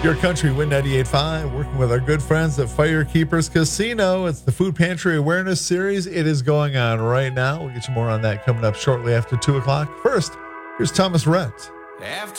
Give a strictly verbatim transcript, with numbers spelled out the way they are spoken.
Your Country, Win ninety-eight point five, working with our good friends at Firekeepers Casino. It's the Food Pantry Awareness Series. It is going on right now. We'll get you more on that coming up shortly after two o'clock. First, here's Thomas Rhett. After